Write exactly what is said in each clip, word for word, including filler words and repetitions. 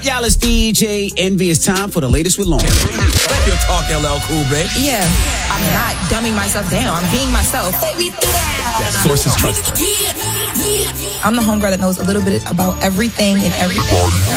Y'all, it's D J Envy. It's time for the latest with Lauren. Let your talk, L L Cool, babe. Yeah, I'm not dumbing myself down. I'm being myself. That source is trusted. I'm the homegirl that knows a little bit about everything and everything.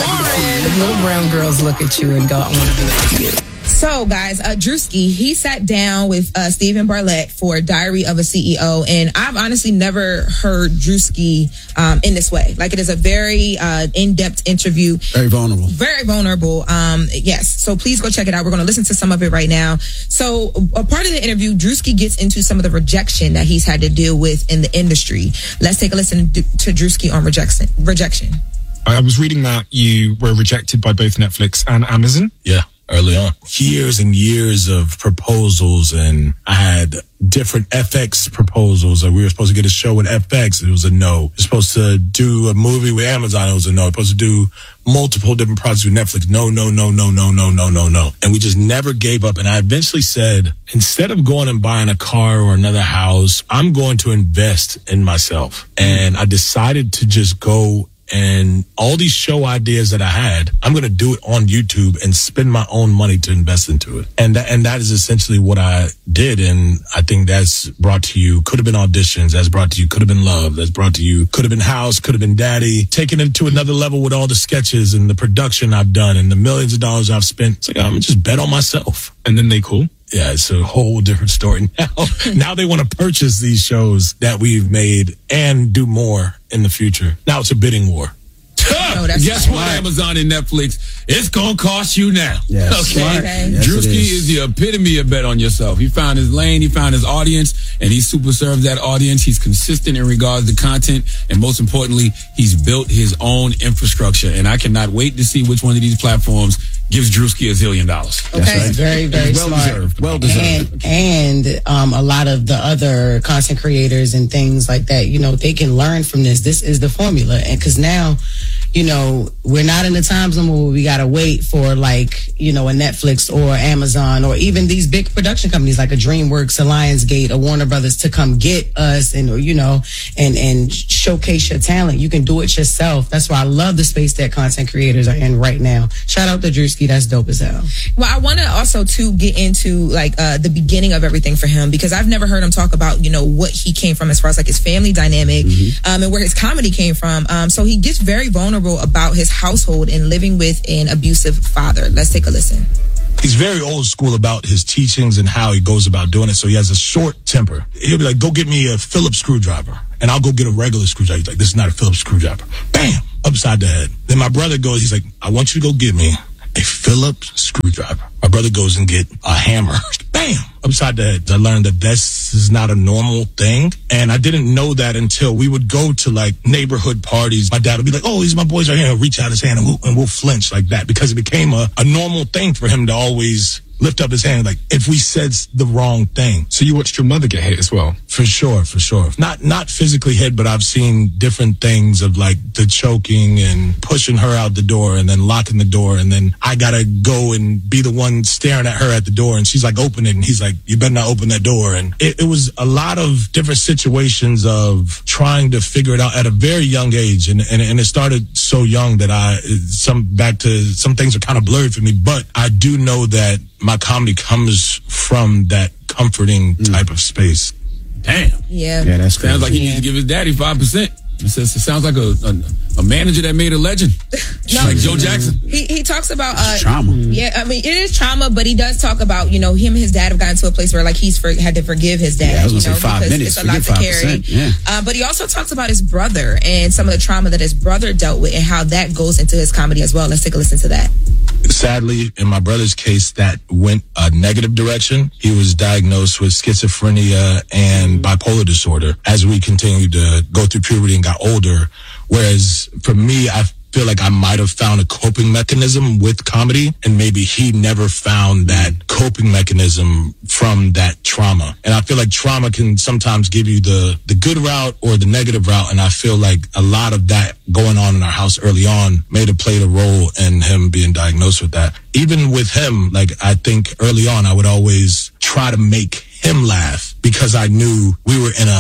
The little brown girls look at you and go, I want to be like you. So, guys, uh, Drewski, he sat down with uh, Steven Bartlett for Diary of a C E O, and I've honestly never heard Drewski um, in this way. Like, it is a very uh, in-depth interview. Very vulnerable. Very vulnerable. Um, yes. So please go check it out. We're going to listen to some of it right now. So, a part of the interview, Drewski gets into some of the rejection that he's had to deal with in the industry. Let's take a listen to, to Drewski on rejection. Rejection. I was reading that you were rejected by both Netflix and Amazon. Yeah. Early on. Years and years of proposals, and I had different F X proposals. Like we were supposed to get a show with F X, it was a no. We were supposed to do a movie with Amazon, it was a no. We were supposed to do multiple different projects with Netflix. No, no, no, no, no, no, no, no, no. And we just never gave up. And I eventually said, instead of going and buying a car or another house, I'm going to invest in myself. And I decided to just go and all these show ideas that I had, I'm going to do it on YouTube and spend my own money to invest into it. And that, and that is essentially what I did. And I think that's brought to you, could have been auditions, that's brought to you, could have been love, that's brought to you, could have been house, could have been daddy, taking it to another level with all the sketches and the production I've done and the millions of dollars I've spent. It's like, I'm going to just bet on myself. And then they call. Yeah, it's a whole different story now. Now they want to purchase these shows that we've made and do more in the future. Now it's a bidding war. No, that's Guess right. what, Amazon and Netflix? It's going to cost you now. Yes. Okay. Okay. Yes, Drewski it is. is the epitome of bet on yourself. He found his lane, he found his audience, and he super serves that audience. He's consistent in regards to content, and most importantly, he's built his own infrastructure. And I cannot wait to see which one of these platforms gives Drewski a zillion dollars. Okay. right. Very, very Well smart. deserved. Well deserved. And, and um, a lot of the other content creators and things like that, you know, they can learn from this. This is the formula. And because now, you know, we're not in the times no more where we got to wait for like, you know, a Netflix or Amazon or even these big production companies like a DreamWorks, a Lionsgate, a Warner Brothers to come get us and, or, you know, and, and showcase your talent. You can do it yourself. That's why I love the space that content creators are in right now. Shout out to Drewski. That's dope as hell. Well, I want to also to get into like uh, the beginning of everything for him, because I've never heard him talk about, you know, what he came from as far as like his family dynamic mm-hmm. um, and where his comedy came from. Um, so he gets very vulnerable about his household and living with an abusive father. Let's take a listen. He's very old school about his teachings and how he goes about doing it. So he has a short temper. He'll be like, go get me a Phillips screwdriver. And I'll go get a regular screwdriver. He's like, this is not a Phillips screwdriver. Bam! Upside the head. Then my brother goes, he's like, I want you to go get me a Phillips screwdriver. My brother goes and get a hammer. Bam! Upside the head. I learned that this is not a normal thing. And I didn't know that until we would go to like neighborhood parties. My dad would be like, oh, these are my boys right here. He'll reach out his hand and we'll, and we'll flinch like that because it became a, a normal thing for him to always lift up his hand like if we said the wrong thing. So you watched your mother get hit as well? For sure, for sure. Not not physically hit, but I've seen different things of like the choking and pushing her out the door and then locking the door. And then I got to go and be the one staring at her at the door. And she's like, open it. And he's like, you better not open that door. And it, it was a lot of different situations of trying to figure it out at a very young age. And, and, and it started so young that I, some back to some things are kind of blurred for me. But I do know that my comedy comes from that comforting type of space. Damn. Yeah. Yeah, that's crazy. Sounds like he needs to give his daddy five percent. It, says, it sounds like a, a, a manager that made a legend. No. Like Joe Jackson. He he talks about uh, trauma. Yeah, I mean it is trauma, but he does talk about, you know, him and his dad have gotten to a place where like he's for, had to forgive his dad. Yeah, I was gonna you know, say five because minutes. It's a lot Forget to carry. five percent. Yeah. Uh, but he also talks about his brother and some of the trauma that his brother dealt with and how that goes into his comedy as well. Let's take a listen to that. Sadly, in my brother's case, that went a negative direction. He was diagnosed with schizophrenia and bipolar disorder as we continued to go through puberty and got older. Whereas for me, I feel like I might have found a coping mechanism with comedy, and maybe he never found that coping mechanism from that trauma. And I feel like trauma can sometimes give you the, the good route or the negative route, and I feel like a lot of that going on in our house early on may have played a role in him being diagnosed with that. Even with him, like I think early on I would always try to make him laugh because I knew we were in a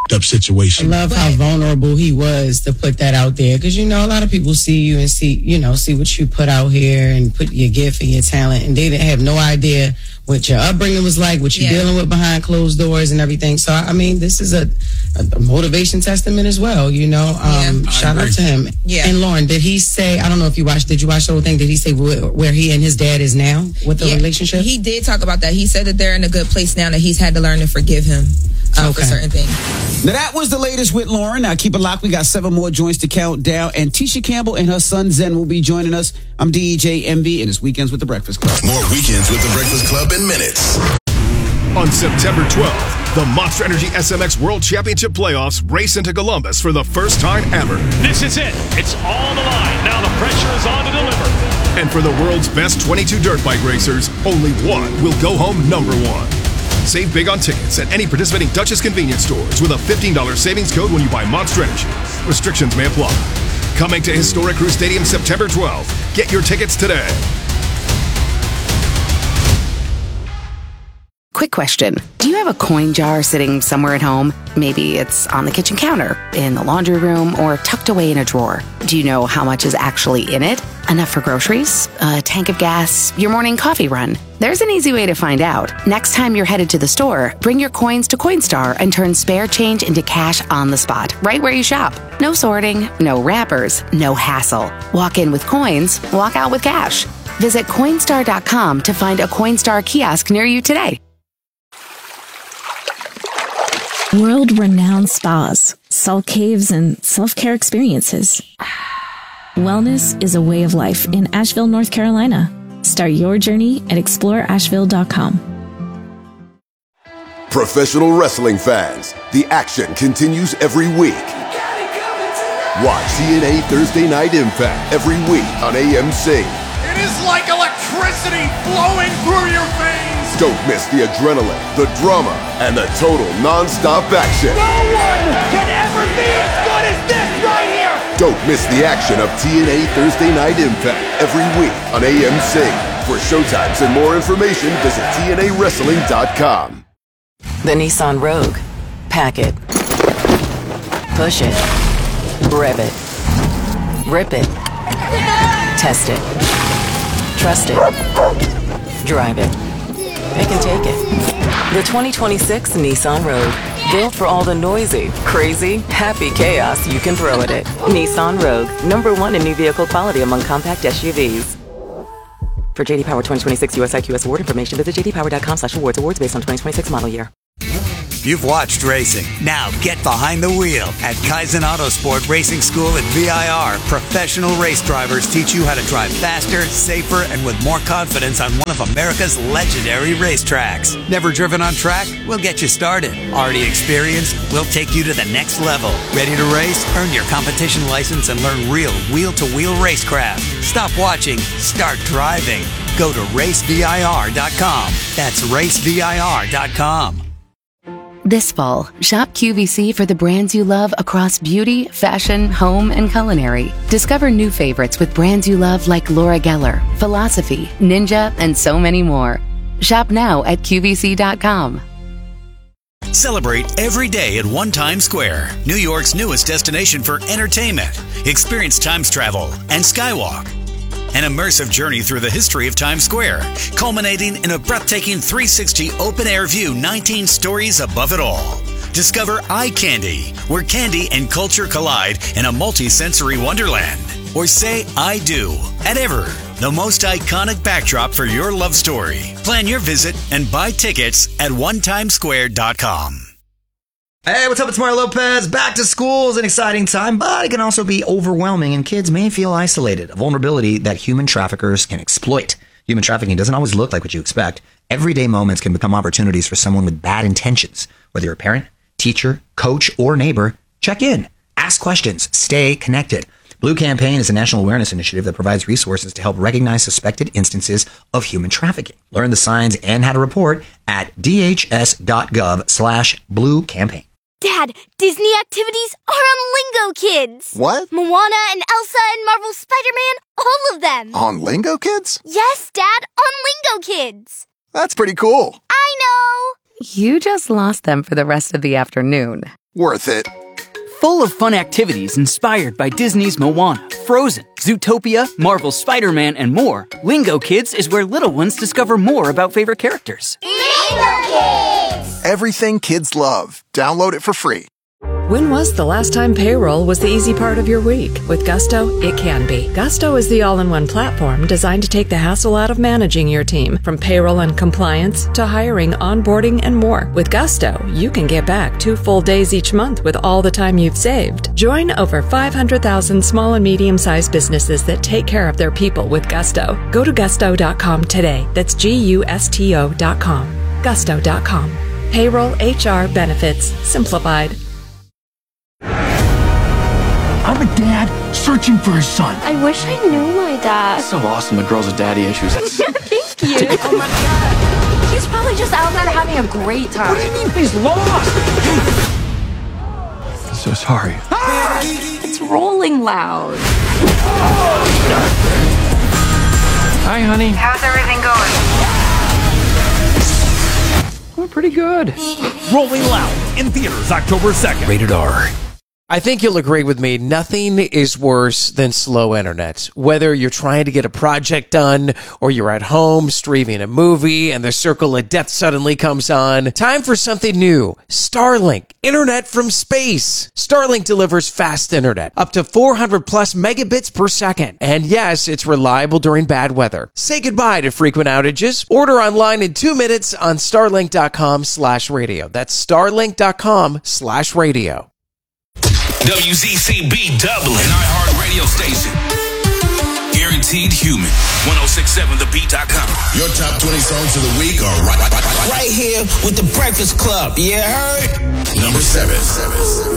fucked up situation. I love how vulnerable he was to put that out there. Because, you know, a lot of people see you and see, you know, see what you put out here and put your gift and your talent. And they didn't have no idea what your upbringing was like, what you're Yeah. dealing with behind closed doors and everything. So, I mean, this is a, a motivation testament as well, you know. Um, Yeah. shout out to him. Yeah. And Lauren, did he say, I don't know if you watched, did you watch the whole thing? Did he say where, where he and his dad is now with the Yeah, relationship? He did talk about that. He said that they're in a good place now, that he's had to learn to forgive him uh, for Okay. certain things. Now that was the latest with Lauren. Now keep it locked. We got seven more joints to count down. And Tisha Campbell and her son Zen will be joining us. I'm D J Envy, and it's Weekends with the Breakfast Club. More Weekends with the Breakfast Club in minutes. On September twelfth, the Monster Energy S M X World Championship Playoffs race into Columbus for the first time ever. This is it. It's all on the line. Now the pressure is on to deliver. And for the world's best twenty-two dirt bike racers, only one will go home number one. Save big on tickets at any participating Duchess convenience stores with a fifteen dollars savings code when you buy Monster Energy. Restrictions may apply. Coming to Historic Crew Stadium September twelfth. Get your tickets today. Quick question. Do you have a coin jar sitting somewhere at home? Maybe it's on the kitchen counter, in the laundry room, or tucked away in a drawer. Do you know how much is actually in it? Enough for groceries? A tank of gas? Your morning coffee run? There's an easy way to find out. Next time you're headed to the store, bring your coins to Coinstar and turn spare change into cash on the spot, right where you shop. No sorting, no wrappers, no hassle. Walk in with coins, walk out with cash. Visit Coinstar dot com to find a Coinstar kiosk near you today. World-renowned spas, salt caves, and self-care experiences. Wellness is a way of life in Asheville, North Carolina. Start your journey at explore asheville dot com. Professional wrestling fans, the action continues every week. Watch T N A Thursday Night Impact every week on A M C. It is like electricity flowing through your veins. Don't miss the adrenaline, the drama, and the total non-stop action. No one can ever be as good as this right here. Don't miss the action of T N A Thursday Night Impact every week on A M C. For showtimes and more information, visit T N A wrestling dot com. The Nissan Rogue. Pack it. Push it. Rev it. Rip it. Test it. Trust it. Drive it. Pick and take it. The twenty twenty-six Nissan Rogue. Built for all the noisy, crazy, happy chaos you can throw at it. Nissan Rogue. Number one in new vehicle quality among compact S U Vs. For J D Power twenty twenty-six U S I Q S award information, visit j d power dot com slash awards. Awards based on twenty twenty-six model year. You've watched racing. Now get behind the wheel at Kaizen Autosport Racing School at V I R. Professional race drivers teach you how to drive faster, safer, and with more confidence on one of America's legendary racetracks. Never driven on track? We'll get you started. Already experienced? We'll take you to the next level. Ready to race? Earn your competition license and learn real wheel-to-wheel racecraft. Stop watching. Start driving. Go to race V I R dot com. That's race V I R dot com. This fall, shop Q V C for the brands you love across beauty, fashion, home, and culinary. Discover new favorites with brands you love like Laura Geller, Philosophy, Ninja, and so many more. Shop now at Q V C dot com. Celebrate every day at One Times Square, New York's newest destination for entertainment. Experience Times Travel and Skywalk. An immersive journey through the history of Times Square, culminating in a breathtaking three sixty open-air view nineteen stories above it all. Discover Eye Candy, where candy and culture collide in a multi-sensory wonderland. Or say I do at Ever, the most iconic backdrop for your love story. Plan your visit and buy tickets at one times square dot com. Hey, what's up? It's Mario Lopez. Back to school is an exciting time, but it can also be overwhelming, and kids may feel isolated, a vulnerability that human traffickers can exploit. Human trafficking doesn't always look like what you expect. Everyday moments can become opportunities for someone with bad intentions. Whether you're a parent, teacher, coach, or neighbor, check in, ask questions, stay connected. Blue Campaign is a national awareness initiative that provides resources to help recognize suspected instances of human trafficking. Learn the signs and how to report at d h s dot gov slash blue campaign. Dad, Disney activities are on Lingo Kids. What? Moana and Elsa and Marvel's Spider-Man, all of them. On Lingo Kids? Yes, Dad, on Lingo Kids. That's pretty cool. I know. You just lost them for the rest of the afternoon. worth it. Full of fun activities inspired by Disney's Moana, Frozen, Zootopia, Marvel's Spider-Man, and more, Lingo Kids is where little ones discover more about favorite characters. Lingo Kids! Everything kids love. Download it for free. When was the last time payroll was the easy part of your week? With Gusto, it can be. Gusto is the all-in-one platform designed to take the hassle out of managing your team, from payroll and compliance to hiring, onboarding, and more. With Gusto, you can get back two full days each month with all the time you've saved. Join over five hundred thousand small and medium-sized businesses that take care of their people with Gusto. Go to gusto dot com today. That's G U S T O dot com. gusto dot com. Payroll, H R, benefits, simplified. I'm a dad searching for his son. I wish I knew my dad. So awesome, the girls with daddy issues. Thank you. Oh my god. He's probably just out there having a great time. What do you mean he's lost? I'm so sorry. It's rolling loud. Hi, honey. How's everything going? We're pretty good. Rolling Loud in theaters October second. Rated R. I think you'll agree with me, nothing is worse than slow internet. Whether you're trying to get a project done or you're at home streaming a movie and the circle of death suddenly comes on, time for something new. Starlink, internet from space. Starlink delivers fast internet, up to four hundred plus megabits per second. And yes, it's reliable during bad weather. Say goodbye to frequent outages. Order online in two minutes on starlink dot com slash radio. That's starlink dot com slash radio. W Z C B Dublin, an iHeart radio station. Guaranteed human. ten sixty-seven the beat dot com. Your top twenty songs of the week are right, right, right, right here with the Breakfast Club. You heard? Number seven. seven, seven.